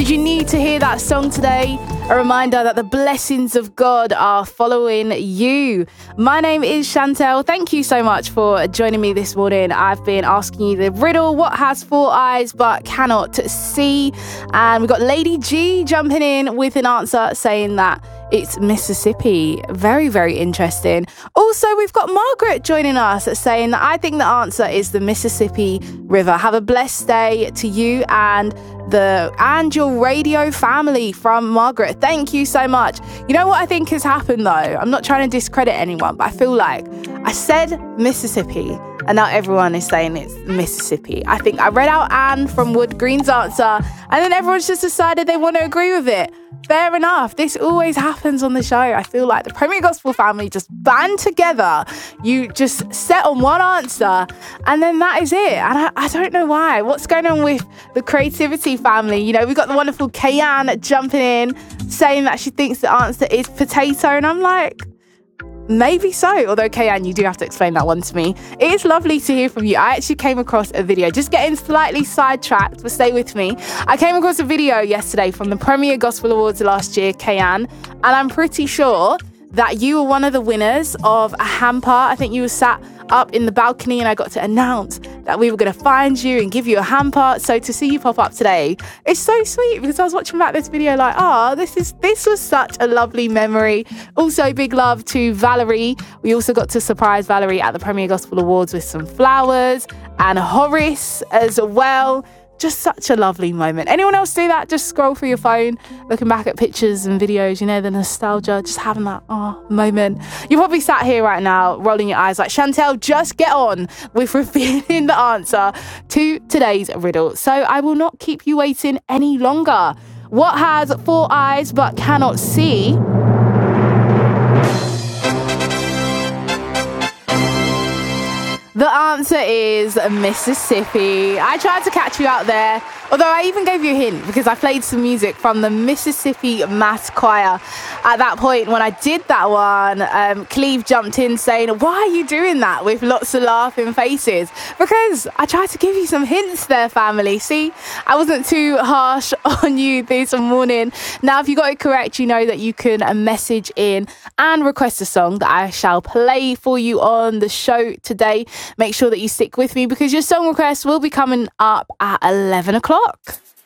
Did you need to hear that song today? A reminder that the blessings of God are following you. My name is Chantel. Thank you so much for joining me this morning. I've been asking you the riddle, what has four eyes but cannot see? And we've got Lady G jumping in with an answer saying that it's Mississippi. Very, very interesting. Also, we've got Margaret joining us saying that I think the answer is the Mississippi River. Have a blessed day to you and your radio family from Margaret. Thank you so much. You know what I think has happened though? I'm not trying to discredit anyone, but I feel like I said Mississippi and now everyone is saying it's Mississippi. I think I read out Anne from Wood Green's answer and then everyone's just decided they want to agree with it. Fair enough. This always happens on the show. I feel like the Premier Gospel family just band together. You just set on one answer and then that is it. And I don't know why. What's going on with the creativity family? You know, we've got the wonderful Kayan jumping in saying that she thinks the answer is potato. And I'm like, maybe so. Although, Kayan, you do have to explain that one to me. It is lovely to hear from you. I actually came across a video, just getting slightly sidetracked, but stay with me. I came across a video yesterday from the Premier Gospel Awards last year, Kayan, and I'm pretty sure that you were one of the winners of a hamper. I think you were sat up in the balcony and I got to announce that we were going to find you and give you a hamper. So to see you pop up today, it's so sweet because I was watching back this video like, this was such a lovely memory. Also, big love to Valerie. We also got to surprise Valerie at the Premier Gospel Awards with some flowers and Horace as well. Just such a lovely moment. Anyone else do that? Just scroll through your phone, looking back at pictures and videos, you know, the nostalgia, just having that moment. You're probably sat here right now, rolling your eyes like, Chantel, just get on with revealing the answer to today's riddle. So I will not keep you waiting any longer. What has four eyes but cannot see? The answer is Mississippi. I tried to catch you out there, although I even gave you a hint because I played some music from the Mississippi Mass Choir. At that point, when I did that one, Cleve jumped in saying, why are you doing that with lots of laughing faces? Because I tried to give you some hints there, family. See, I wasn't too harsh on you this morning. Now, if you got it correct, you know that you can message in and request a song that I shall play for you on the show today. Make sure that you stick with me because your song request will be coming up at 11 o'clock.